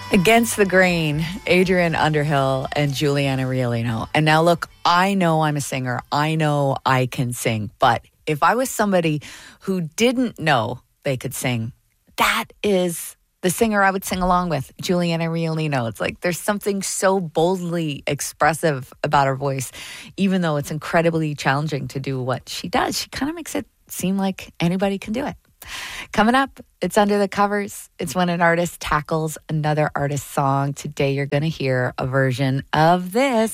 Against the Grain, Adrian Underhill and Juliana Riolino. And now look, I know I'm a singer. I know I can sing. But if I was somebody who didn't know they could sing, that is the singer I would sing along with, Juliana Riolino. It's like there's something so boldly expressive about her voice, even though it's incredibly challenging to do what she does. She kind of makes it seem like anybody can do it. Coming up, it's Under the Covers. It's when an artist tackles another artist's song. Today, you're going to hear a version of this.